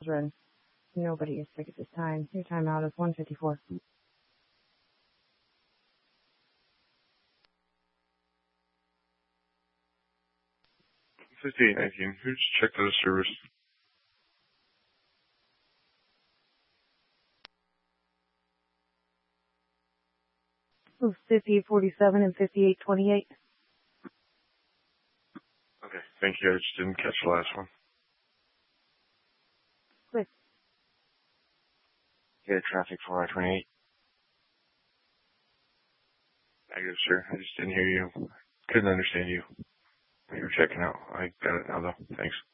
children. Nobody is sick at this time. Your timeout is 1:54. 5819. Who just checked out of service? Oh, 5847 and 5828. Okay, thank you. I just didn't catch the last one. Quick. Yeah, traffic 428. Negative, sir. I just didn't hear you. Couldn't understand you. You were checking out. I got it now, though. Thanks.